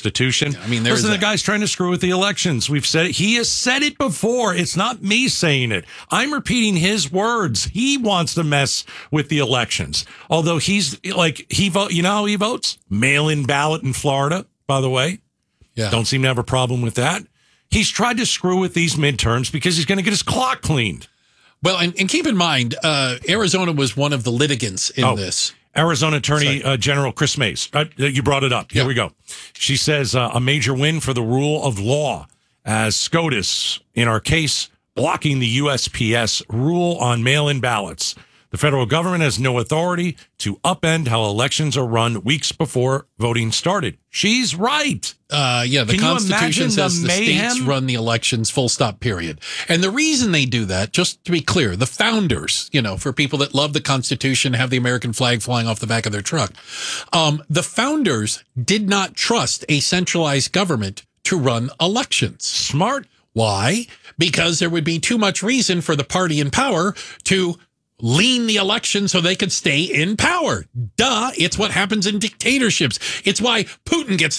Constitution. I mean, listen, the guy's trying to screw with the elections. We've said it. He has said it before. It's not me saying it. I'm repeating his words. He wants to mess with the elections. Although he's like, you know how he votes? Mail-in ballot in Florida, by the way. Yeah. Don't seem to have a problem with that. He's tried to screw with these midterms because he's going to get his clock cleaned. Well, and keep in mind, Arizona was one of the litigants in this. Arizona Attorney General Chris Mace. You brought it up. Here we go. She says a major win for the rule of law as SCOTUS, in our case, blocking the USPS rule on mail-in ballots. The federal government has no authority to upend how elections are run weeks before voting started. She's right. The Constitution says the states run the elections, full stop, period. And the reason they do that, just to be clear, the founders, for people that love the Constitution, have the American flag flying off the back of their truck, the founders did not trust a centralized government to run elections. Smart. Why? Because there would be too much reason for the party in power to lean the election so they could stay in power. Duh. It's what happens in dictatorships. It's why Putin gets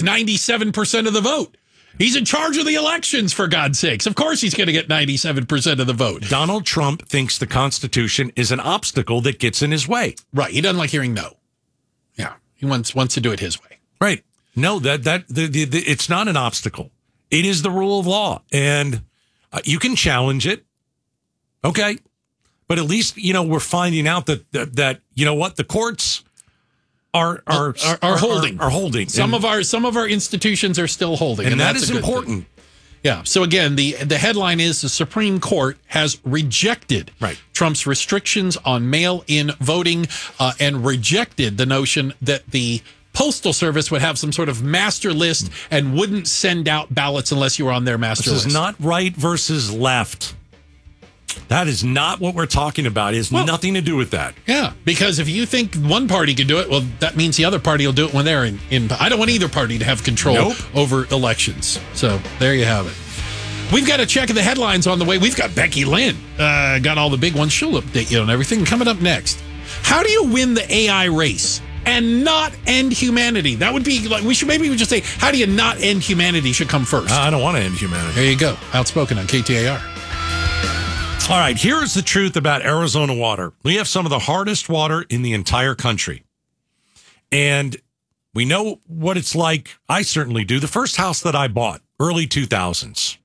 97% of the vote. He's in charge of the elections, for God's sakes. Of course he's going to get 97% of the vote. Donald Trump thinks the Constitution is an obstacle that gets in his way. Right. He doesn't like hearing no. Yeah. He wants to do it his way. Right. No, it's not an obstacle. It is the rule of law. And you can challenge it. Okay. But at least, we're finding out that you know what, the courts are holding. Are holding. Some of our institutions are still holding. And that is important. Yeah. So again, the headline is the Supreme Court has rejected Trump's restrictions on mail-in voting and rejected the notion that the Postal Service would have some sort of master list and wouldn't send out ballots unless you were on their master list. This is not right versus left. That is not what we're talking about. It has nothing to do with that. Yeah, because if you think one party can do it, well, that means the other party will do it when they're in. I don't want either party to have control over elections. So there you have it. We've got a check of the headlines on the way. We've got Becky Lynn. Got all the big ones. She'll update you on everything. Coming up next, how do you win the AI race and not end humanity? That would be like, we just say, how do you not end humanity should come first. I don't want to end humanity. There you go. Outspoken on KTAR. All right, here is the truth about Arizona water. We have some of the hardest water in the entire country. And we know what it's like. I certainly do. The first house that I bought, early 2000s,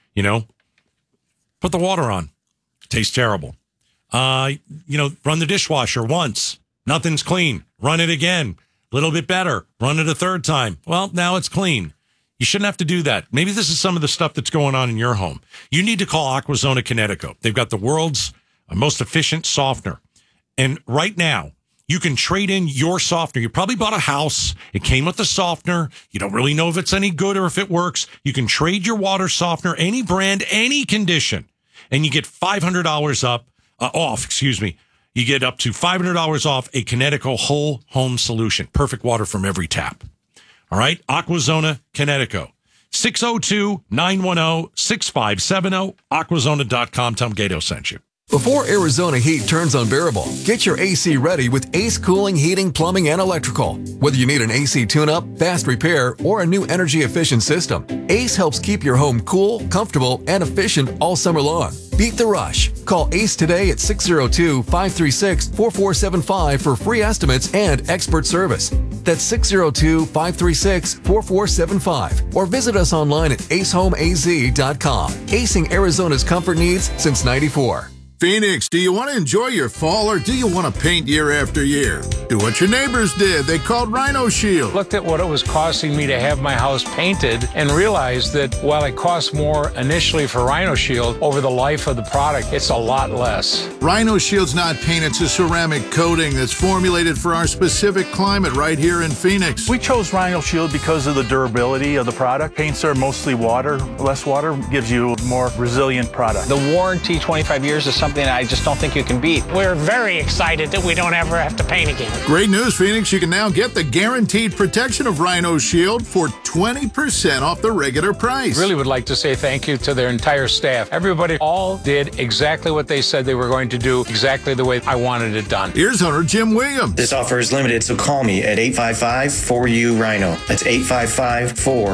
put the water on. Tastes terrible. Run the dishwasher once. Nothing's clean. Run it again. A little bit better. Run it a third time. Well, now it's clean. You shouldn't have to do that. Maybe this is some of the stuff that's going on in your home. You need to call Aquazona Connecticut. They've got the world's most efficient softener. And right now, you can trade in your softener. You probably bought a house. It came with a softener. You don't really know if it's any good or if it works. You can trade your water softener, any brand, any condition, and you get $500 off. You get up to $500 off a Connecticut whole home solution. Perfect water from every tap. All right, Aquazona, Connecticut, 602-910-6570, aquazona.com. Tom Gato sent you. Before Arizona heat turns unbearable, get your AC ready with Ace Cooling, Heating, Plumbing, and Electrical. Whether you need an AC tune-up, fast repair, or a new energy-efficient system, Ace helps keep your home cool, comfortable, and efficient all summer long. Beat the rush. Call Ace today at 602-536-4475 for free estimates and expert service. That's 602-536-4475. Or visit us online at acehomeaz.com. Acing Arizona's comfort needs since '94. Phoenix, do you want to enjoy your fall or do you want to paint year after year? Do what your neighbors did. They called Rhino Shield. Looked at what it was costing me to have my house painted and realized that while it costs more initially for Rhino Shield, over the life of the product, it's a lot less. Rhino Shield's not paint, it's a ceramic coating that's formulated for our specific climate right here in Phoenix. We chose Rhino Shield because of the durability of the product. Paints are mostly water. Less water gives you a more resilient product. The warranty, 25 years, is something I just don't think you can beat. We're very excited that we don't ever have to paint again. Great news, Phoenix. You can now get the guaranteed protection of Rhino Shield for 20% off the regular price. Really would like to say thank you to their entire staff. Everybody all did exactly what they said they were going to do, exactly the way I wanted it done. Here's owner Jim Williams. This offer is limited, so call me at 855-4U-RHINO. That's 855-4